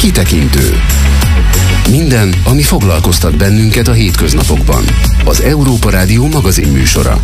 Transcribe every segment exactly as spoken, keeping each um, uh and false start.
Kitekintő. Minden, ami foglalkoztat bennünket a hétköznapokban. Az Európa Rádió magazinműsora.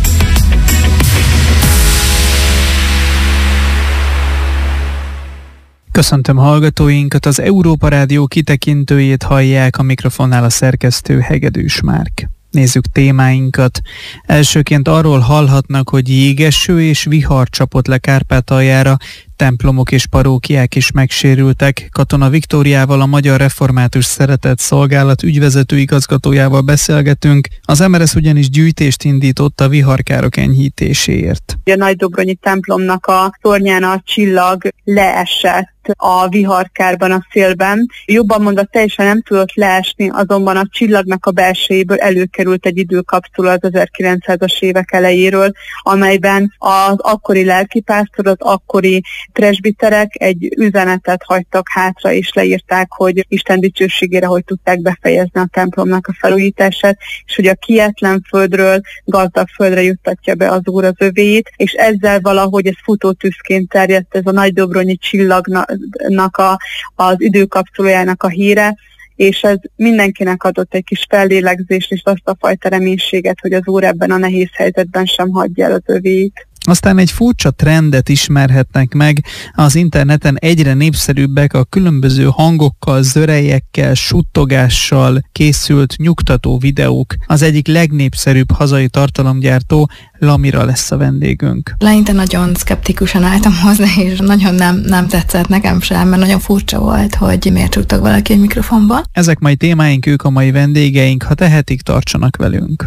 Köszöntöm hallgatóinkat, az Európa Rádió kitekintőjét hallják, a mikrofonnál a szerkesztő Hegedűs Márk. Nézzük témáinkat. Elsőként arról hallhatnak, hogy jégeső és vihar csapott le Kárpátaljára, templomok és parókiák is megsérültek. Katona Viktóriával, a Magyar Református Szeretett Szolgálat ügyvezető igazgatójával beszélgetünk. Az em er es ugyanis gyűjtést indított a viharkárok enyhítéséért. A Nagydobronyi templomnak a tornyán a csillag leesett a viharkárban, a szélben. Jobban mondva teljesen nem tudott leesni, azonban a csillagnak a belsejéből előkerült egy időkapszula az ezerkilencszázas évek elejéről, amelyben az akkori lelkipásztor, az akkori presbiterek egy üzenetet hagytak hátra, és leírták, hogy Isten dicsőségére hogy tudták befejezni a templomnak a felújítását, és hogy a kietlen földről gazdag földre juttatja be az Úr az övéit, és ezzel valahogy ez futótűzként terjedt, ez a Nagydobronyi csillagnak a, az időkapszulójának a híre, és ez mindenkinek adott egy kis fellélegzést, és azt a fajta reménységet, hogy az Úr ebben a nehéz helyzetben sem hagyja el az övéit. Aztán egy furcsa trendet ismerhetnek meg, az interneten egyre népszerűbbek a különböző hangokkal, zörejekkel, suttogással készült nyugtató videók. Az egyik legnépszerűbb hazai tartalomgyártó, Lamira lesz a vendégünk. Leinte nagyon szkeptikusan álltam hozzá, és nagyon nem, nem tetszett nekem sem, mert nagyon furcsa volt, hogy miért csuktak valaki egy mikrofonba. Ezek mai témáink, ők a mai vendégeink, ha tehetik, tartsanak velünk.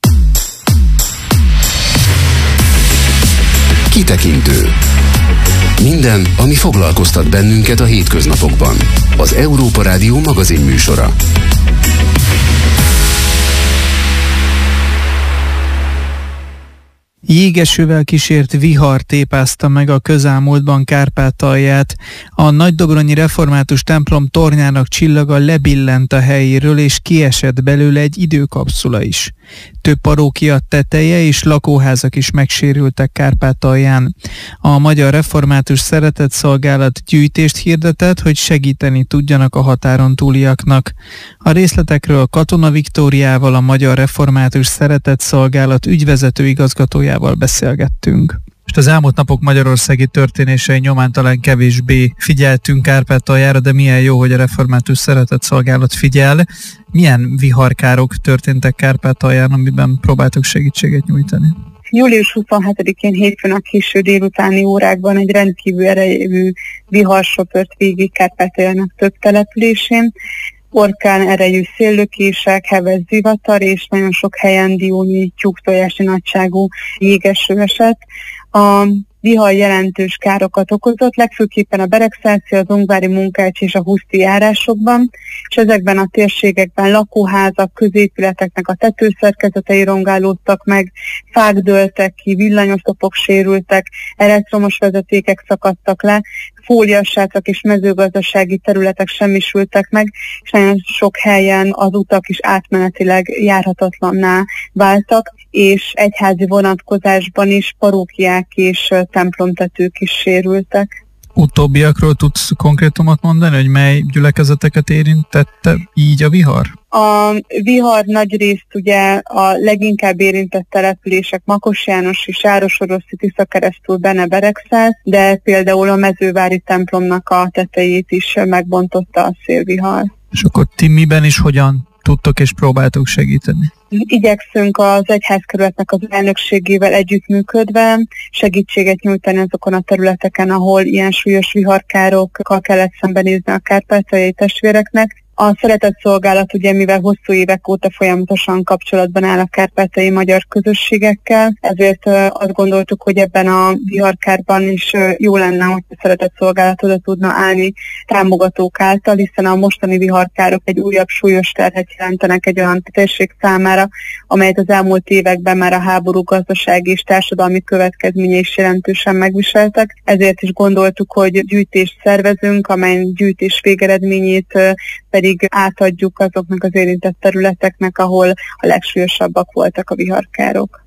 Kitekintő. Minden, ami foglalkoztat bennünket a hétköznapokban. Az Európa Rádió magazinműsora. Jégesővel kísért vihar tépázta meg a közelmúltban Kárpátalját. A Nagydobronyi Református templom tornyának csillaga lebillent a helyéről, és kiesett belőle egy időkapszula is. Több parókia teteje és lakóházak is megsérültek Kárpátalján. A Magyar Református Szeretett Szolgálat gyűjtést hirdetett, hogy segíteni tudjanak a határon túliaknak. A részletekről Katona Viktóriával, a Magyar Református Szeretett Szolgálat ügyvezető igazgatójával beszélgettünk. Most az elmúlt napok magyarországi történései nyomán talán kevésbé figyeltünk Kárpátaljára, de milyen jó, hogy a Református Szeretett Szolgálat figyel. Milyen viharkárok történtek Kárpátalján, amiben próbáltok segítséget nyújtani? július huszonhetedikén hétfőn a késő délutáni órákban egy rendkívül erejű vihar söpört végig Kárpátaljának több településén. Orkán erejű széllökések, heves zivatar és nagyon sok helyen diónyi tyúktojási nagyságú jégeső esett. A vihar jelentős károkat okozott, legfőképpen a Beregszáci, az Ungvári, Munkács és a Huszti járásokban, és ezekben a térségekben lakóházak, középületeknek a tetőszerkezetei rongálódtak meg, fák dőltek ki, villanyoszlopok sérültek, elektromos vezetékek szakadtak le, fóliasátrak és mezőgazdasági területek semmisültek meg, és nagyon sok helyen az utak is átmenetileg járhatatlanná váltak, és egyházi vonatkozásban is parókiák és templomtetők is sérültek. Utóbbiakról tudsz konkrétumot mondani, hogy mely gyülekezeteket érintette így a vihar? A vihar nagyrészt ugye a leginkább érintett települések Makos János és Járos-Oroszi, Tiszakeresztül, Bene, Beregszász, de például a Mezővári templomnak a tetejét is megbontotta a szélvihar. És akkor ti miben is hogyan tudtok és próbáltok segíteni? Igyekszünk az egyházkerületnek az elnökségével együttműködve segítséget nyújtani azokon a területeken, ahol ilyen súlyos viharkárokkal kellett szembenézni a kárpátaljai testvéreknek. A Szeretett Szolgálat ugye, mivel hosszú évek óta folyamatosan kapcsolatban áll a kárpátaljai magyar közösségekkel, ezért azt gondoltuk, hogy ebben a viharkárban is jó lenne, hogy a Szeretett Szolgálat oda tudna állni támogatók által, hiszen a mostani viharkárok egy újabb súlyos terhet jelentenek egy olyan térség számára, amelyet az elmúlt években már a háború gazdasági és társadalmi következményei is jelentősen megviseltek. Ezért is gondoltuk, hogy gyűjtést szervezünk, amely gyűjtés végeredményét pedig átadjuk azoknak az érintett területeknek, ahol a legsúlyosabbak voltak a viharkárok.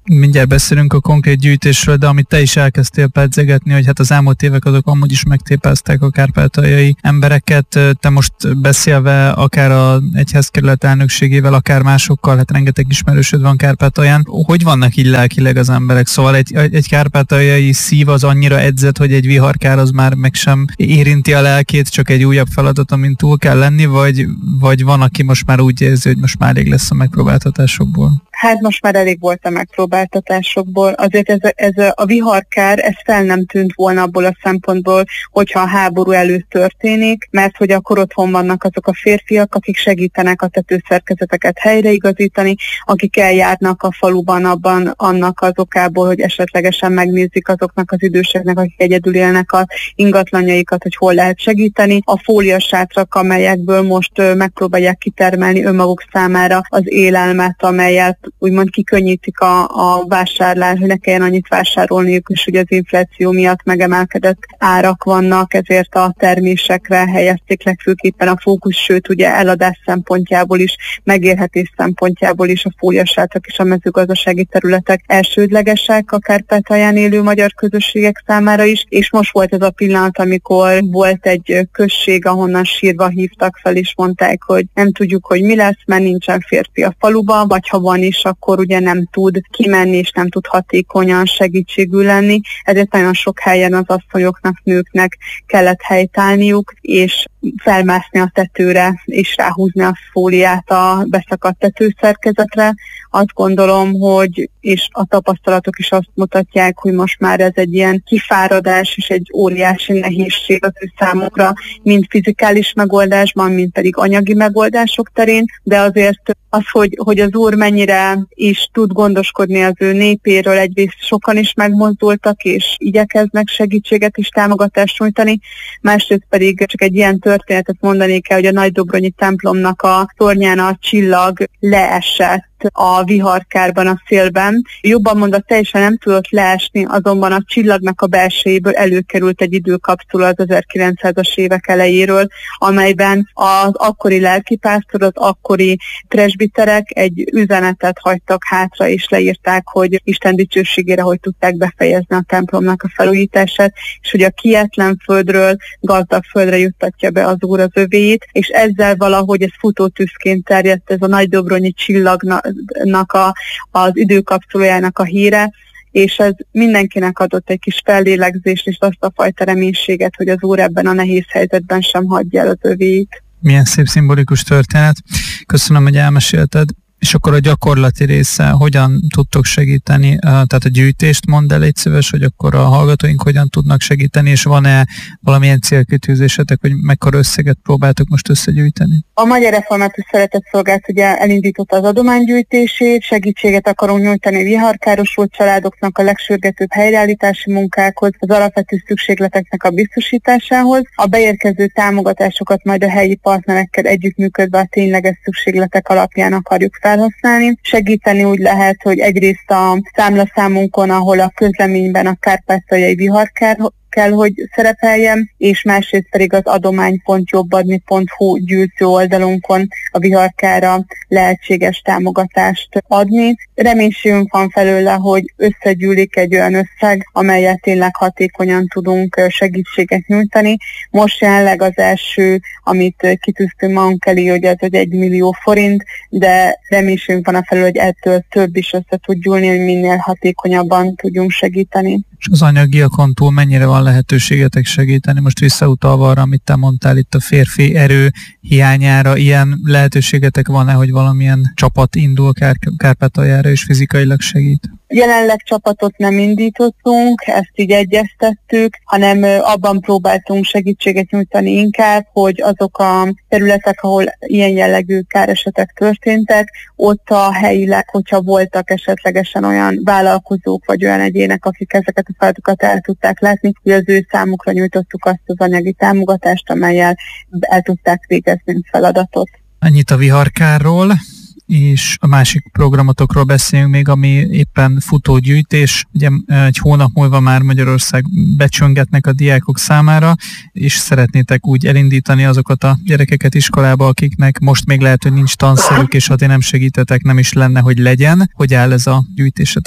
Mindjárt beszélünk a konkrét gyűjtésről, de amit te is elkezdtél pedzegetni, hogy hát az elmúlt évek azok amúgy is megtépázták a kárpátaljai embereket. Te most beszélve akár a egyházkerület elnökségével, akár másokkal, hát rengeteg ismerősöd van Kárpátalján. Hogy vannak így lelkileg az emberek? Szóval egy, egy kárpátaljai szív az annyira edzett, hogy egy viharkár az már meg sem érinti a lelkét, csak egy újabb feladat, amin túl kell lenni, vagy, vagy van, aki most már úgy érzi, hogy most már elég lesz a megpróbáltatásokból? Hát most már elég volt a megpróbáltatásokból. Azért ez, ez a viharkár, ez fel nem tűnt volna abból a szempontból, hogyha a háború előtt történik, mert hogy akkor otthon vannak azok a férfiak, akik segítenek a tetőszerkezeteket helyreigazítani, akik eljárnak a faluban abban annak az okából, hogy esetlegesen megnézik azoknak az időseknek, akik egyedül élnek az ingatlanjaikat, hogy hol lehet segíteni. A fóliasátrak, amelyekből most megpróbálják kitermelni önmaguk számára az élelmet, amelyet úgymond kikönnyítik a, a vásárlás, hogy ne kelljen annyit vásárolniuk, és ugye az infláció miatt megemelkedett árak vannak, ezért a termésekre helyezték legfőképpen a fókusz, sőt ugye eladás szempontjából is, megélhetés szempontjából is a fóliasátrak és a mezőgazdasági területek elsődlegesek a Kárpátalján élő magyar közösségek számára is, és most volt ez a pillanat, amikor volt egy község, ahonnan sírva hívtak fel, és mondták, hogy nem tudjuk, hogy mi lesz, mert nincsen férfi a faluba, vagy ha van is, akkor ugye nem tud kimenni, és nem tud hatékonyan segítségül lenni. Ezért nagyon sok helyen az asszonyoknak, nőknek kellett helytállniuk, és felmászni a tetőre, és ráhúzni a fóliát a beszakadt tetőszerkezetre. Azt gondolom, hogy, és a tapasztalatok is azt mutatják, hogy most már ez egy ilyen kifáradás és egy óriási nehézség az ő számukra, mind fizikális megoldásban, mind pedig anyagi megoldások terén, de azért az, hogy, hogy az Úr mennyire is tud gondoskodni az ő népéről, egyrészt sokan is megmozdultak, és igyekeznek segítséget és támogatást nyújtani, másrészt pedig csak egy ilyen történetet mondanék el, hogy a Nagydobronyi templomnak a tornyán a csillag leesett a viharkárban, a szélben. Jobban mondva teljesen nem tudott leesni, azonban a csillagnak a belsejéből előkerült egy időkapszula az ezerkilencszázas évek elejéről, amelyben az akkori lelkipásztor, az akkori presbiterek egy üzenetet hagytak hátra, és leírták, hogy Isten dicsőségére hogy tudták befejezni a templomnak a felújítását, és hogy a kietlen földről gazdag földre juttatja be az Úr az övéit, és ezzel valahogy ez futótűzként terjedt ez a Nagydobronyi csillagnak a, az időkapszulójának a híre, és ez mindenkinek adott egy kis fellélegzést, és azt a fajta reménységet, hogy az Úr ebben a nehéz helyzetben sem hagyja el az övéit. Milyen szép szimbolikus történet. Köszönöm, hogy elmesélted. És akkor a gyakorlati része, hogyan tudtok segíteni, tehát a gyűjtést mondd el, légy szíves, hogy akkor a hallgatóink hogyan tudnak segíteni, és van-e valamilyen célkitűzésetek, hogy mekkora összeget próbáltok most összegyűjteni? A Magyar Református Szeretetszolgálat ugye elindította az adománygyűjtését, segítséget akarunk nyújtani viharkárosult családoknak a legsürgetőbb helyreállítási munkákhoz, az alapvető szükségleteknek a biztosításához. A beérkező támogatásokat majd a helyi partnerekkel együttműködve a tényleges szükségletek alapján akarjuk fel felhasználni. Segíteni úgy lehet, hogy egyrészt a számlaszámunkon, ahol a közleményben a kárpátaljai viharkár kell, hogy szerepeljen, és másrészt pedig az adomány pont jobbadni pont hu gyűjtő oldalunkon a viharkára lehetséges támogatást adni. Reménységünk van felőle, hogy összegyűlik egy olyan összeg, amelyet tényleg hatékonyan tudunk segítséget nyújtani. Most jelenleg az első, amit kitűztünk magunk elé, hogy ez egy millió forint, de reménységünk van a felül, hogy ettől több is össze tud gyűlni, hogy minél hatékonyabban tudjunk segíteni. És az anyagiakon túl mennyire van lehetőségetek segíteni? Most visszautalva arra, amit te mondtál itt a férfi erő hiányára, ilyen lehetőségetek van-e, hogy valamilyen csapat indul Kár- Kárpátaljára és fizikailag segít? Jelenleg csapatot nem indítottunk, ezt így egyeztettük, hanem abban próbáltunk segítséget nyújtani inkább, hogy azok a területek, ahol ilyen jellegű káresetek történtek, ott a helyileg, hogyha voltak esetlegesen olyan vállalkozók vagy olyan egyének, akik ezeket a feladatokat el tudták látni, hogy az ő számukra nyújtottuk azt az anyagi támogatást, amellyel el tudták végezni a feladatot. Ennyit a viharkárról. És a másik programotokról beszélünk még, ami éppen futó gyűjtés. Ugye egy hónap múlva már Magyarország becsöngetnek a diákok számára, és szeretnétek úgy elindítani azokat a gyerekeket iskolába, akiknek most még lehet, hogy nincs tanszerük, és ha ti nem segítetek, nem is lenne, hogy legyen. Hogy áll ez a gyűjtésetek?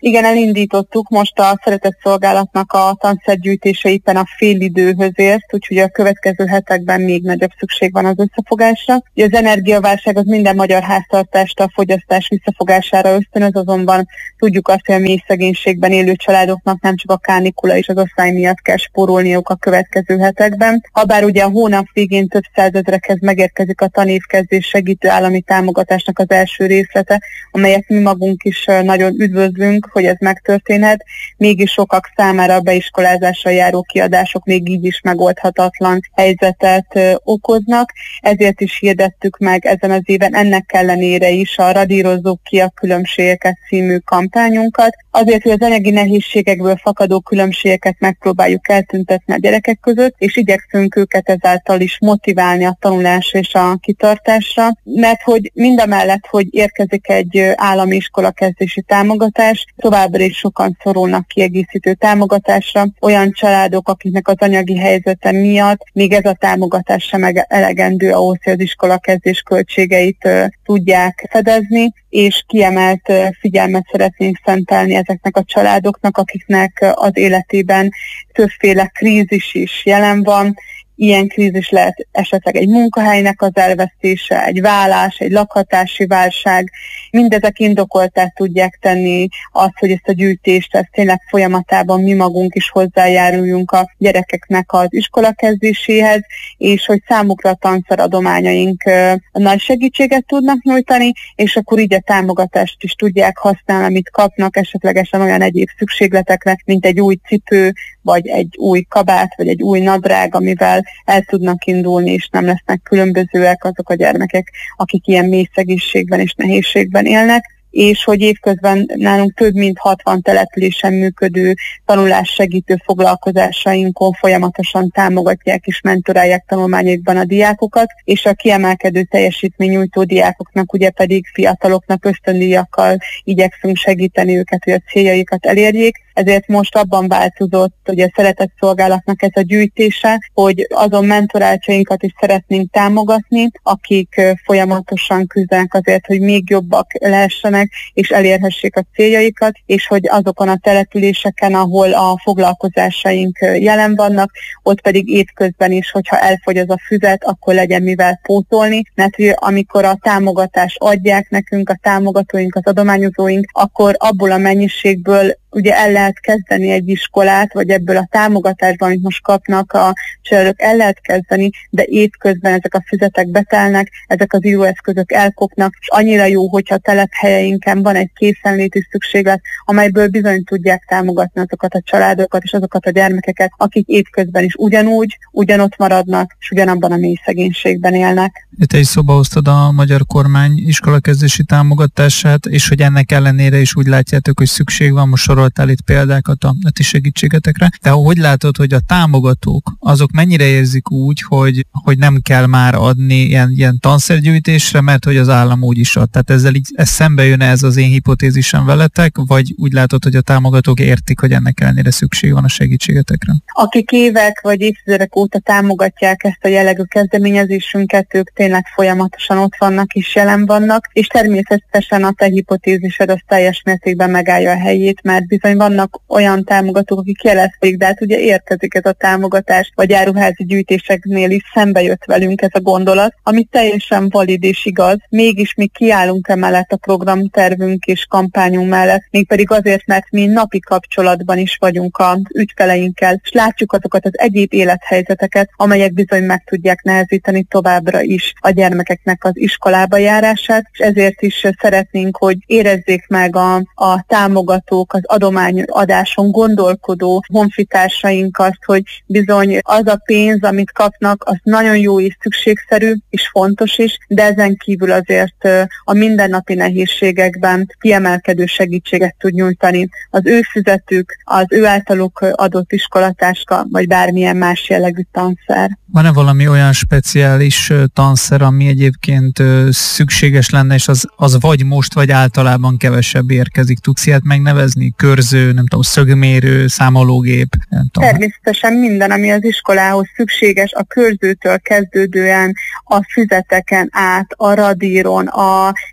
Igen, elindítottuk most a Szeretett Szolgálatnak a tanszergyűjtése éppen a félidőhöz ért, úgyhogy a következő hetekben még nagyobb szükség van az összefogásra. Ugye az energiaválság az minden magyar háztartást a fogyasztás visszafogására ösztönöz, azonban tudjuk azt, hogy a mély szegénységben élő családoknak nem csak a kánikula és az osztály miatt kell spórolniuk a következő hetekben. Habár ugye a hónap végén több százezrekhez megérkezik a tanévkezdés segítő állami támogatásnak az első részlete, amelyet mi magunk is nagyon üdvözlünk, hogy ez megtörténhet, mégis sokak számára a beiskolázásra járó kiadások még így is megoldhatatlan helyzetet okoznak, ezért is hirdettük meg ezen az éven ennek ellenére is a Radírozzuk ki a különbségeket című kampányunkat, azért, hogy az anyagi nehézségekből fakadó különbségeket megpróbáljuk eltüntetni a gyerekek között, és igyekszünk őket ezáltal is motiválni a tanulásra és a kitartásra, mert hogy mindamellett, hogy érkezik egy állami iskolakezdési támogatás, továbbra is sokan szorulnak kiegészítő támogatásra, olyan családok, akiknek az anyagi helyzete miatt még ez a támogatás sem elegendő ahhoz, hogy az iskolakezdés költségeit uh, tudják fedezni, és kiemelt uh, figyelmet szeretnénk szentelni ezeknek a családoknak, akiknek uh, az életében többféle krízis is jelen van. Ilyen krízis lehet esetleg egy munkahelynek az elvesztése, egy vállás, egy lakhatási válság. Mindezek indokoltá tudják tenni azt, hogy ezt a gyűjtést, ezt tényleg folyamatában mi magunk is hozzájáruljunk a gyerekeknek az iskolakezdéséhez, és hogy számukra a tanszeradományaink nagy segítséget tudnak nyújtani, és akkor így a támogatást is tudják használni, amit kapnak, esetlegesen olyan egyéb szükségletekre, mint egy új cipő, vagy egy új kabát, vagy egy új nadrág, amivel el tudnak indulni, és nem lesznek különbözőek azok a gyermekek, akik ilyen mély szegénységben és nehézségben élnek, és hogy évközben nálunk több mint hatvan településen működő tanulássegítő foglalkozásainkon folyamatosan támogatják és mentorálják tanulmányaikban a diákokat, és a kiemelkedő teljesítménynyújtó diákoknak ugye pedig fiataloknak ösztöndíjakkal igyekszünk segíteni őket, hogy a céljaikat elérjék. Ezért most abban változott, hogy a Szeretett Szolgálatnak ez a gyűjtése, hogy azon mentoráltjainkat is szeretnénk támogatni, akik folyamatosan küzdenek azért, hogy még jobbak lehessenek, és elérhessék a céljaikat, és hogy azokon a településeken, ahol a foglalkozásaink jelen vannak, ott pedig évközben is, hogyha elfogy az a füzet, akkor legyen mivel pótolni, mert hogy amikor a támogatást adják nekünk, a támogatóink, az adományozóink, akkor abból a mennyiségből ugye el lehet kezdeni egy iskolát, vagy ebből a támogatásban, amit most kapnak a családok, el lehet kezdeni, de évközben ezek a füzetek betelnek, ezek az íróeszközök elkopnak, és annyira jó, hogyha a telephelyeinken van egy készenléti szükséglet, amelyből bizony tudják támogatni azokat a családokat és azokat a gyermekeket, akik évközben is ugyanúgy, ugyanott maradnak, és ugyanabban a mély szegénységben élnek. Te is szóba hoztad a magyar kormány iskolakezdési támogatását, és hogy ennek ellenére is úgy látjátok, hogy szükség van, most soroltál itt példákat a, a ti segítségetekre, de hogy látod, hogy a támogatók, azok mennyire érzik úgy, hogy, hogy nem kell már adni ilyen, ilyen tanszergyűjtésre, mert hogy az állam úgy is ad. Tehát ezzel így, ez szembe jön ez az én hipotézisem veletek, vagy úgy látod, hogy a támogatók értik, hogy ennek ellenére szükség van a segítségetekre? Akik évek vagy évtizedek óta támogatják ezt a jellegű kezdeményezésünket, ők tényleg folyamatosan ott vannak és jelen vannak, és természetesen a te hipotézised az teljes mértékben megállja a helyét, mert bizony vannak olyan támogatók, akik jelezték, de hát ugye érkezik ez a támogatás, vagy áruházi gyűjtéseknél is szembe jött velünk ez a gondolat, ami teljesen valid és igaz. Mégis mi kiállunk emellett a programtervünk és kampányunk mellett, mégpedig azért, mert mi napi kapcsolatban is vagyunk az ügyfeleinkkel, és látjuk azokat az egyéb élethelyzeteket, amelyek bizony meg tudják nehezíteni továbbra is a gyermekeknek az iskolába járását, és ezért is szeretnénk, hogy érezzék meg a, a támogatók, az adományadáson gondolkodó honfitársaink azt, hogy bizony az a pénz, amit kapnak, az nagyon jó és szükségszerű, és fontos is, de ezen kívül azért a mindennapi nehézségekben kiemelkedő segítséget tud nyújtani. Az ő füzetük, az ő általuk adott iskolatáska, vagy bármilyen más jellegű tanszer. Van-e valami olyan speciális tanszer, ami egyébként szükséges lenne, és az, az vagy most, vagy általában kevesebb érkezik? Tudsz ilyet megnevezni? Körző, nem tudom, szögmérő, számológép? Nem tudom. Természetesen minden, ami az iskolához szükséges, a körzőtől kezdődően a füzeteken át, a radíron, a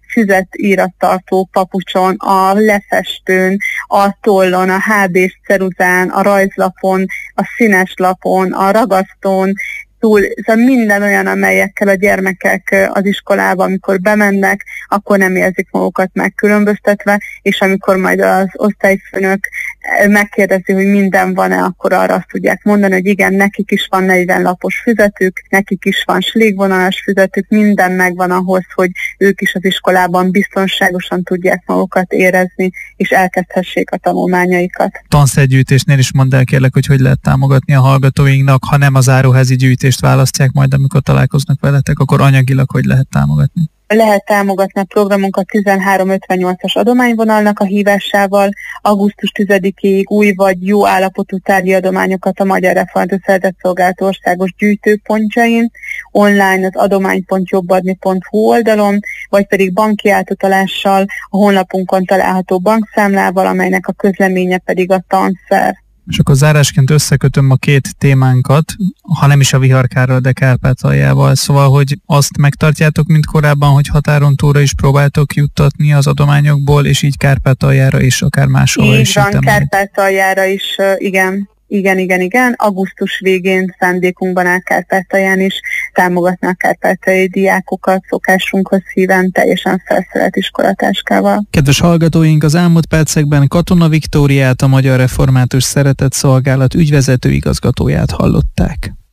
füzetírrattartó papucson, a lefestőn, a tollon, a há bés ceruzán, a rajzlapon, a színes lapon, a ragasztón, túl, szóval minden olyan, amelyekkel a gyermekek az iskolába, amikor bemennek, akkor nem érzik magukat megkülönböztetve, és amikor majd az osztályfőnök megkérdezi, hogy minden van-e, akkor arra azt tudják mondani, hogy igen, nekik is van negyven lapos füzetük, nekik is van slégvonalas füzetük, minden megvan ahhoz, hogy ők is az iskolában biztonságosan tudják magukat érezni, és elkezdhessék a tanulmányaikat. Tanszergyűjtésnél is mondd el kérlek, hogy hogy lehet támogatni a hallgatóinknak, ha nem az áruházi gyűjtést választják majd, amikor találkoznak veletek, akkor anyagilag hogy lehet támogatni? Lehet támogatni a programunkat tizenhárom ötvennyolcas adományvonalnak a hívásával, augusztus tizedikéig új vagy jó állapotú tárgyi adományokat a Magyar Református Szeretetszolgálat országos gyűjtőpontjain, online az adomány pont jobbadni pont hú oldalon, vagy pedig banki átutalással a honlapunkon található bankszámlával, amelynek a közleménye pedig a tanszer. És akkor zárásként összekötöm a két témánkat, ha nem is a Viharkárral, de Kárpátaljával. Szóval, hogy azt megtartjátok, mint korábban, hogy határon túlra is próbáltok juttatni az adományokból, és így Kárpátaljára és akár máshol is. Így van, Kárpátaljára is, igen. Igen, igen, igen. Augusztus végén szándékunkban áll Kárpátalján is támogatni a kárpátaljai diákokat szokásunkhoz híven teljesen felszerelt iskolatáskával. Kedves hallgatóink, az elmúlt percekben Katona Viktóriát, a Magyar Református Szeretetszolgálat ügyvezető igazgatóját hallották.